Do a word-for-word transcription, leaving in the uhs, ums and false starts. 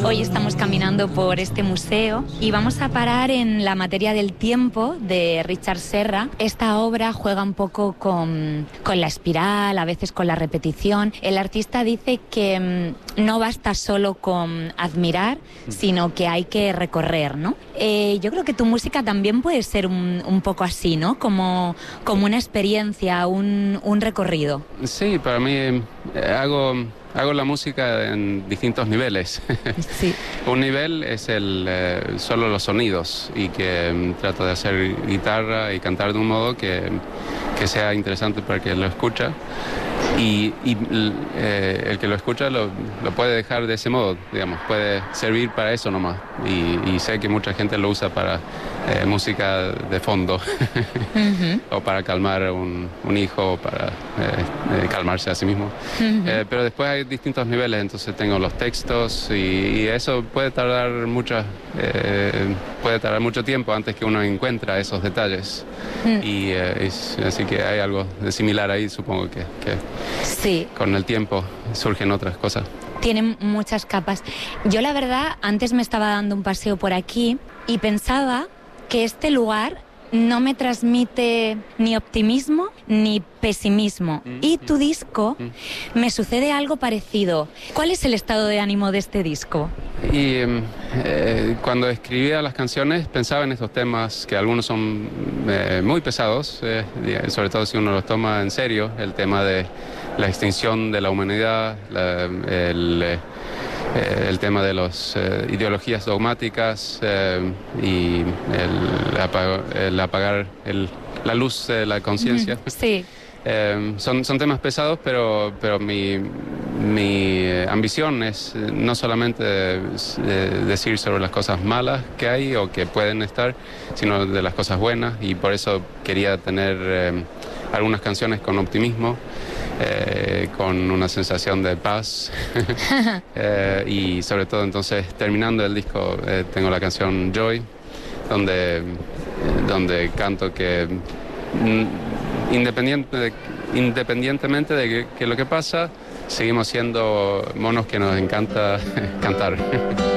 Hoy estamos caminando por este museo y vamos a parar en La materia del tiempo de Richard Serra. Esta obra juega un poco con, con la espiral, a veces con la repetición. El artista dice que mmm, no basta solo con admirar, sino que hay que recorrer, ¿no? Eh, yo creo que tu música también puede ser un, un poco así, ¿no? Como, como una experiencia, un, un recorrido. Sí, para mí eh, hago... Hago la música en distintos niveles. Sí. Un nivel es el eh, solo los sonidos y que um, trato de hacer guitarra y cantar de un modo que, que sea interesante para el que lo escucha. Y, y eh, el que lo escucha lo, lo puede dejar de ese modo, digamos, puede servir para eso nomás. Y, y sé que mucha gente lo usa para eh, música de fondo, uh-huh. o para calmar un, un hijo, o para eh, eh, calmarse a sí mismo. Uh-huh. Eh, pero después hay distintos niveles, entonces tengo los textos y, y eso puede tardar mucho, eh, puede tardar mucho tiempo antes que uno encuentra esos detalles. Uh-huh. Y eh, es, así que hay algo de similar ahí, supongo que... que Sí. Con el tiempo surgen otras cosas. Tienen muchas capas. Yo la verdad, antes me estaba dando un paseo por aquí y pensaba que este lugar no me transmite ni optimismo ni pesimismo. Mm-hmm. Y tu disco, mm-hmm. me sucede algo parecido. ¿Cuál es el estado de ánimo de este disco? Y eh, cuando escribía las canciones pensaba en estos temas que algunos son eh, muy pesados, eh, sobre todo si uno los toma en serio, el tema de la extinción de la humanidad, la, el... Eh, Eh, el tema de las eh, ideologías dogmáticas eh, y el, apag el apagar el, la luz de la conciencia. Mm, sí. Eh, son, son temas pesados, pero, pero mi, mi ambición es no solamente de, de decir sobre las cosas malas que hay o que pueden estar, sino de las cosas buenas, y por eso quería tener eh, algunas canciones con optimismo. Eh, con una sensación de paz eh, y sobre todo entonces terminando el disco eh, tengo la canción Joy donde, eh, donde canto que mm, independiente de, independientemente de que, que lo que pasa seguimos siendo monos que nos encanta cantar.